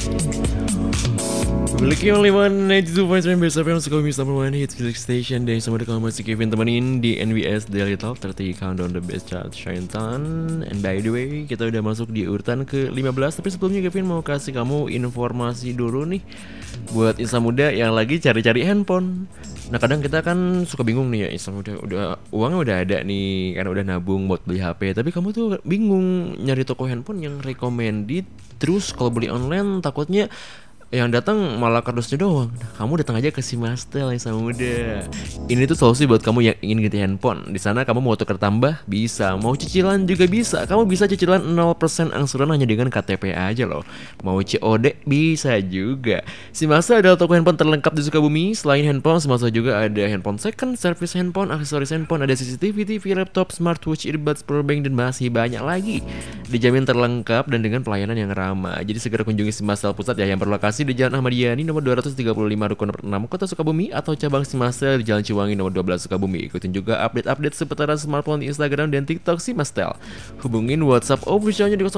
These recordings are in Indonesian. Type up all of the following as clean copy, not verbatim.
Memiliki only one 92.9 Best FM Sukabumi number one hits music station. Dan sama dengan masih Kevin temenin di NBS Daily Top 30 Countdown the Best Chart Shinton. And by the way, kita udah masuk di urutan ke-15. Tapi sebelumnya Kevin mau kasih kamu informasi dulu nih buat insan muda yang lagi cari-cari handphone. Nah kadang kita kan suka bingung nih ya, insan muda udah uangnya udah ada nih karena udah nabung buat beli HP. Tapi kamu tuh bingung nyari toko handphone yang recommended. Terus kalau beli online takutnya yang datang malah kardusnya doang. Nah, kamu datang aja ke Simastel yang sama muda. Ini tuh solusi buat kamu yang ingin ganti handphone. Di sana kamu mau tukar tambah bisa, mau cicilan juga bisa. Kamu bisa cicilan 0% angsuran hanya dengan KTP aja loh. Mau COD bisa juga. Simastel adalah toko handphone terlengkap di Sukabumi. Selain handphone, Simastel juga ada handphone second, service handphone, aksesoris handphone, ada CCTV, TV, laptop, smartwatch, earbuds, powerbank dan masih banyak lagi. Dijamin terlengkap dan dengan pelayanan yang ramah. Jadi segera kunjungi Simastel Pusat ya yang berlokasi di Jalan Ahmad Yani nomor 235 Rukun nomor 6 Kota Sukabumi atau cabang Simastel di Jalan Ciwangi nomor 12 Sukabumi. Ikutin juga update-update seputaran smartphone di Instagram dan TikTok Simastel. Hubungin WhatsApp officialnya di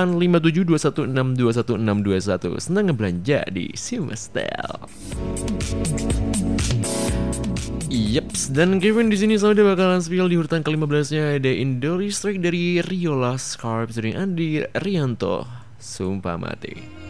085721621621. Senang ngebelanja di Simastel. Yeps, dan Kevin di sini saya bakalan spill di urutan ke-15-nya ada Indori Strike dari Riola Scarp dari Andi Rianto. Sumpah mati.